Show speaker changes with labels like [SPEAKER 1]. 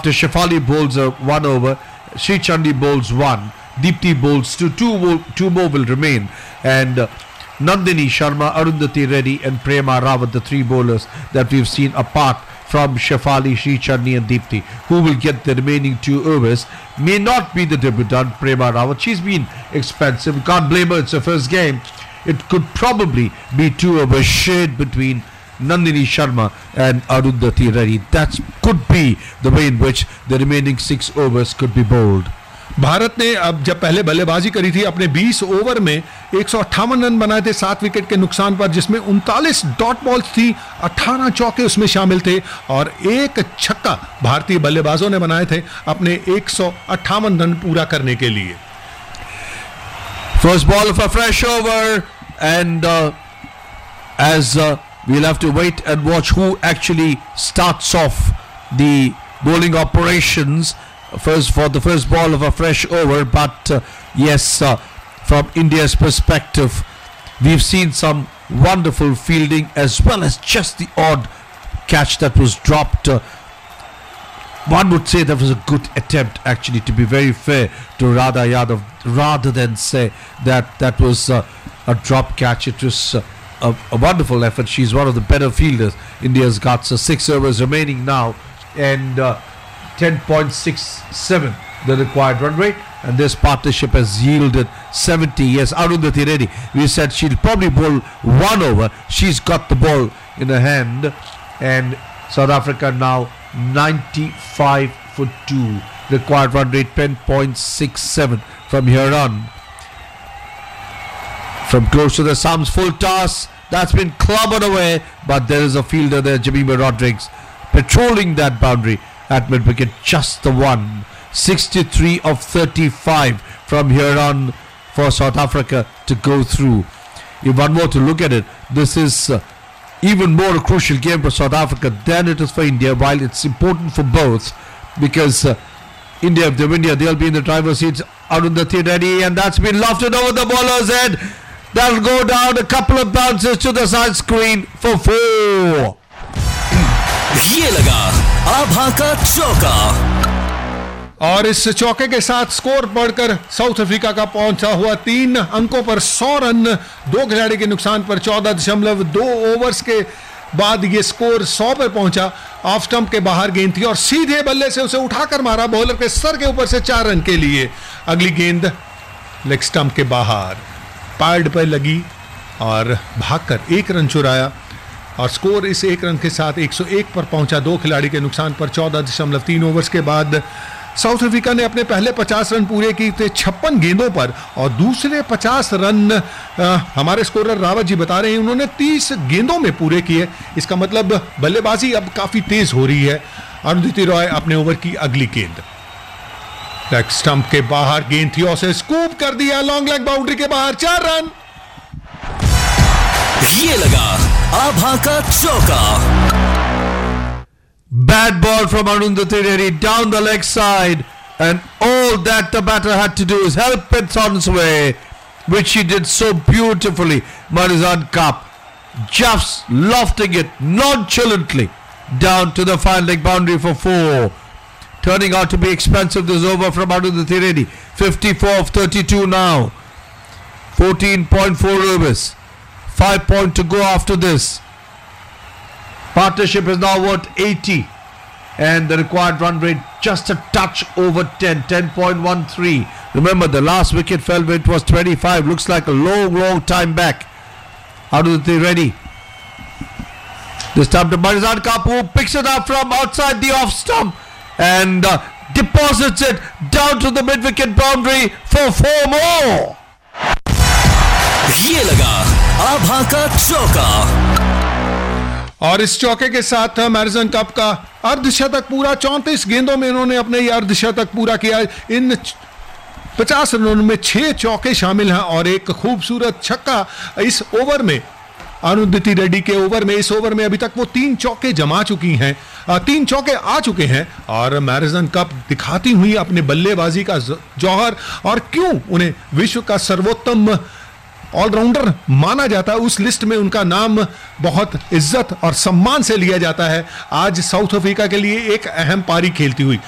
[SPEAKER 1] after Shefali bowls 1 over, Sri Chandi bowls 1, Deepti bowls 2, 2 more will remain, and Nandini Sharma, Arundhati Reddy and Prema Rawat, the 3 bowlers that we've seen apart from Shefali, Sri Chandi and Deepti, who will get the remaining 2 overs. May not be the debutant Prema Rawat. She's been expensive. We can't blame her. It's her first game. It could probably be 2 overs shared between Nandini Sharma and Arundhati Reddy. That could be the way in which the remaining 6 overs could be bowled.
[SPEAKER 2] Bharat ने अब जब पहले बल्लेबाजी करी थी अपने 20 over में 158 run बनाए थे 7 विकेट के नुकसान पर, जिसमें 39 डॉट बॉल्स थी, 18 चौके उसमें शामिल थे और 1 छक्का भारतीय बल्लेबाजों ने बनाए थे अपने 158 रन पूरा करने के लिए.
[SPEAKER 1] First ball of a fresh over, and as we'll have to wait and watch who actually starts off the bowling operations first for the first ball of a fresh over. But yes, from India's perspective, we've seen some wonderful fielding as well as just the odd catch that was dropped. One would say that was a good attempt, actually, to be very fair to Radha Yadav, rather than say that that was a drop catch. It was a wonderful effort. She's one of the better fielders India's got. So 6 overs remaining now, and 10.67 the required run rate, and this partnership has yielded 70. Yes, Arundhati Reddy, we said she'll probably bowl 1 over. She's got the ball in her hand, and South Africa now 95 for 2. Required run rate 10.67 from here on. From close to the Sams, full toss. That's been clobbered away, but there is a fielder there, Jemima Rodrigues, patrolling that boundary at mid-wicket, just the one. 63 of 35 from here on for South Africa to go through. If one more to look at it, this is even more a crucial game for South Africa than it is for India, while it's important for both, because India, if they win here, they'll be in the driver's seat. Arundhati Reddy, and that's been lofted over the bowler's head. That'll go down, a couple of bounces to the side screen for 4.
[SPEAKER 3] ये लगा आभा का चौका,
[SPEAKER 2] और इस चौके के साथ score बढ़कर साउथ अफ्रीका का पहुंचा हुआ 3 अंकों पर 100 रन 2 खिलाड़ी के नुकसान पर 14.2 ओवर्स के बाद ये स्कोर 100 पर पहुंचा. ऑफ स्टंप के बाहर गेंद थी और सीधे बल्ले से उसे उठाकर मारा बॉलर के सर के ऊपर से 4 रन के लिए. अगली गेंद लेग स्टंप के बाहर पैड पर लगी और भागकर 1 रन चुराया, और स्कोर इस 1 रन के साथ 101 पर पहुंचा 2 खिलाड़ी के नुकसान पर. 14.3 ओवर्स के बाद साउथ अफ्रीका ने अपने पहले 50 रन पूरे किए थे 56 गेंदों पर, और दूसरे 50 रन हमारे स्कोरर रावत जी बता रहे हैं उन्होंने 30 गेंदों में पूरे किए. इसका मतलब बल्लेबाजी अब काफी तेज हो रही है. अरुंधति रॉय अपने ओवर की अगली गेंद लेग स्टंप के बाहर गेंद थी और उसे स्कूप कर दिया लॉन्ग लेग बाउंड्री के बाहर. 4 रन.
[SPEAKER 3] ये लगा आभा का चौका.
[SPEAKER 1] Bad ball from Arundhati Reddy down the leg side, and all that the batter had to do is help it on its way, which she did so beautifully. Marizan Kapp just lofting it nonchalantly down to the fine leg boundary for 4. Turning out to be expensive this over from Arundhati Reddy. 54 of 32 now. 14.4 overs. 5 points to go after this. Partnership is now worth 80, and the required run rate just a touch over 10, 10.13. Remember, the last wicket fell when it was 25. Looks like a long time back. Arundhati Reddy. This time to Marizan Kapp, who picks it up from outside the off stump and deposits it down to the mid-wicket boundary for 4 more.
[SPEAKER 3] ये लगा आभा का चौका,
[SPEAKER 2] और इस चौके के साथ मैरिसन cup का अर्धशतक पूरा. 34 गेंदों में इन्होंने अपने ये अर्धशतक पूरा किया. इन 50 रनों में 6 चौके शामिल हैं और एक खूबसूरत छक्का इस ओवर में. अरुंधति रेड्डी के ओवर में, इस ओवर में अभी तक वो 3 चौके जमा चुकी हैं, 3 चौके आ चुके हैं, और मैरिसन कप दिखाती हुई अपने बल्लेबाजी का जौहर, और क्यों उन्हें विश्व का सर्वोत्तम ऑलराउंडर माना जाता है. उस लिस्ट में उनका नाम बहुत इज्जत और सम्मान से लिया जाता है. आज साउथ अफ्रीका के लिए एक अहम पारी खेलती हुई